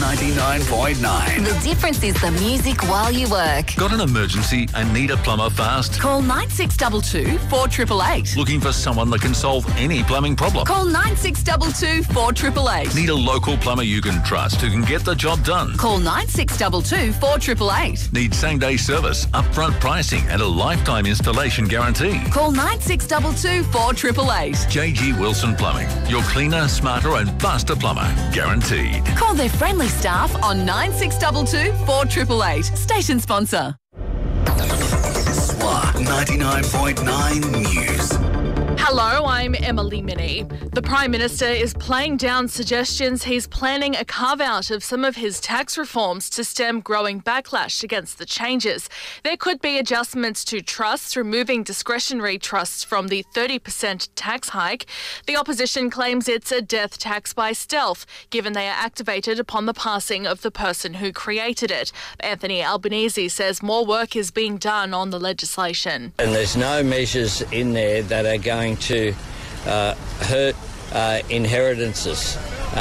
99.9. The difference is the music while you work. Got an emergency and need a plumber fast? Call 9622 4888. Looking for someone that can solve any plumbing problem? Call 9622 4888. Need a local plumber you can trust who can get the job done? Call 9622 4888. Need same-day service, upfront pricing and a lifetime installation guarantee? Call 9622 4888. JG Wilson Plumbing. Your cleaner, smarter and faster plumber. Guaranteed. Call their friendly staff on 9622 4888. Station sponsor. SWA 99.9 News. Hello, I'm Emily Minnie. The Prime Minister is playing down suggestions he's planning a carve-out of some of his tax reforms to stem growing backlash against the changes. There could be adjustments to trusts, removing discretionary trusts from the 30% tax hike. The opposition claims it's a death tax by stealth, given they are activated upon the passing of the person who created it. Anthony Albanese says more work is being done on the legislation. And there's no measures in there that are going to hurt inheritances.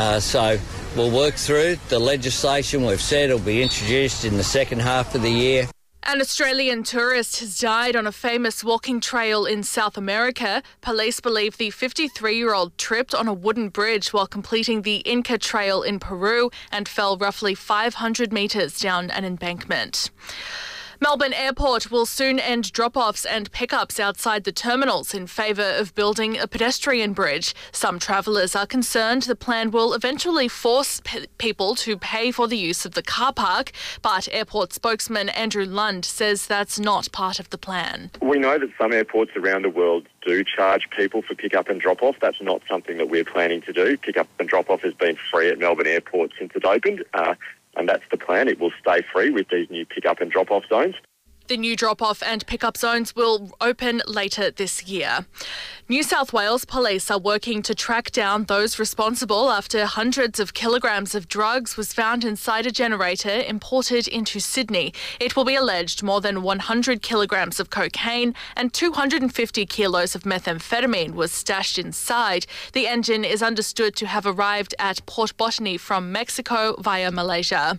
So we'll work through the legislation. We've said it'll be introduced in the second half of the year. An Australian tourist has died on a famous walking trail in South America. Police believe the 53-year-old tripped on a wooden bridge while completing the Inca Trail in Peru and fell roughly 500 metres down an embankment. Melbourne Airport will soon end drop-offs and pickups outside the terminals in favour of building a pedestrian bridge. Some travellers are concerned the plan will eventually force people to pay for the use of the car park, but airport spokesman Andrew Lund says that's not part of the plan. We know that some airports around the world do charge people for pick-up and drop-off. That's not something that we're planning to do. Pick-up and drop-off has been free at Melbourne Airport since it opened. And that's the plan. It will stay free with these new pick-up and drop-off zones. The new drop-off and pick-up zones will open later this year. New South Wales police are working to track down those responsible after hundreds of kilograms of drugs was found inside a generator imported into Sydney. It will be alleged more than 100 kilograms of cocaine and 250 kilos of methamphetamine was stashed inside. The engine is understood to have arrived at Port Botany from Mexico via Malaysia.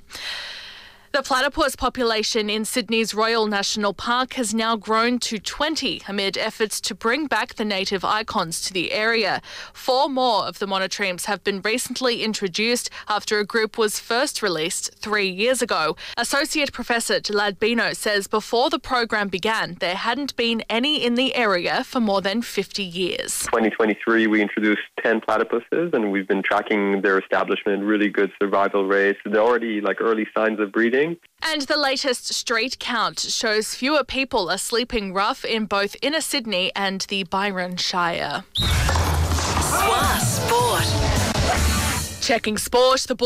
The platypus population in Sydney's Royal National Park has now grown to 20 amid efforts to bring back the native icons to the area. 4 more of the monotremes have been recently introduced after a group was first released 3 years ago. Associate Professor Jalad Bino says before the program began, there hadn't been any in the area for more than 50 years. 2023, we introduced 10 platypuses and we've been tracking their establishment, really good survival rates. There are already early signs of breeding. And the latest street count shows fewer people are sleeping rough in both inner Sydney and the Byron Shire. SWA Sport. Checking sport, the